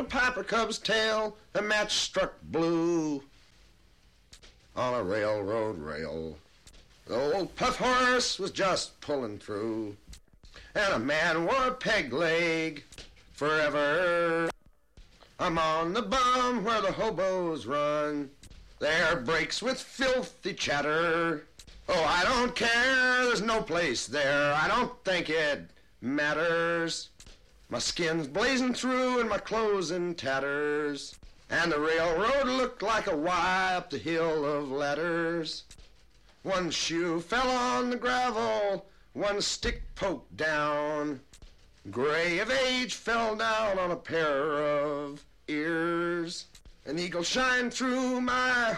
a piper cub's tail, a match struck blue on a railroad rail. The old puff horse was just pulling through, and a man wore a peg leg forever. I'm on the bum where the hobos run. There breaks with filthy chatter. Oh, I don't care, there's no place there. I don't think it matters. My skin's blazing through and my clothes in tatters. And the railroad looked like a Y up the hill of ladders. One shoe fell on the gravel, one stick poked down. Gray of age fell down on a pair of ears. An eagle shined through my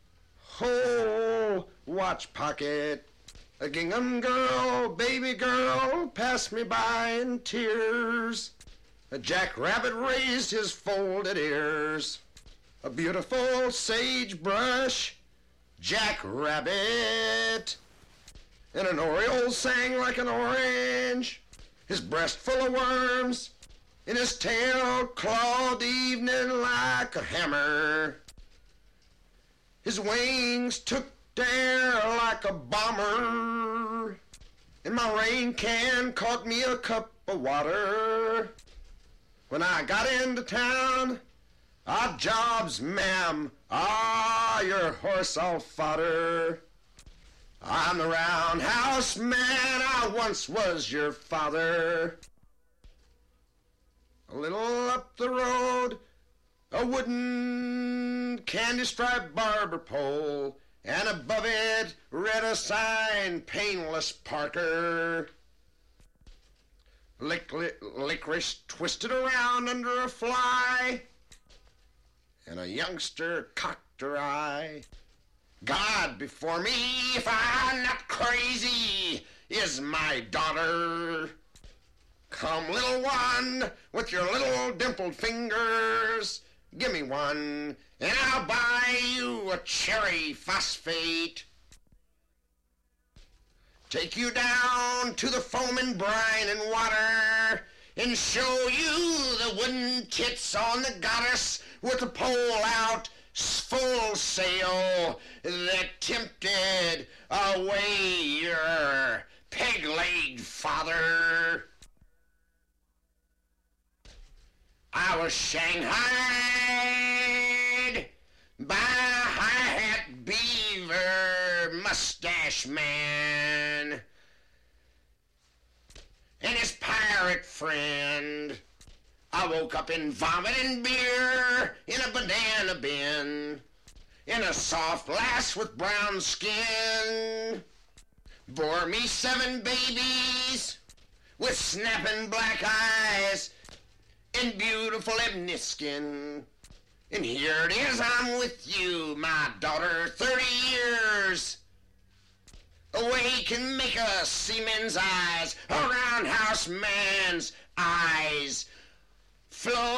whole watch pocket. A gingham girl, baby girl, passed me by in tears. A jackrabbit raised his folded ears. A beautiful sagebrush jackrabbit. And an oriole sang like an orange, his breast full of worms, and his tail clawed the evening like a hammer. His wings took the air like a bomber, and my rain can caught me a cup of water. When I got into town, odd jobs, ma'am, your horse all fodder. I'm the roundhouse man, I once was your father. A little up the road, a wooden candy-striped barber pole, and above it read a sign, Painless Parker. Licorice twisted around under a fly, and a youngster cocked her eye. God before me, if I'm not crazy, is my daughter. Come, little one, with your little dimpled fingers, give me one, and I'll buy you a cherry phosphate. Take you down to the foaming brine and water, and show you the wooden tits on the goddess with the pole out, full sail, that tempted away your peg-legged father. I was shanghaied by a high-hat beaver mustache man and his pirate friend. I woke up in vomit and beer in a banana bin, in a soft lass with brown skin. Bore me 7 babies with snapping black eyes and beautiful ebony skin. And here it is, I'm with you, my daughter, 30 years. Away can make a seaman's eyes, a roundhouse man's eyes flow.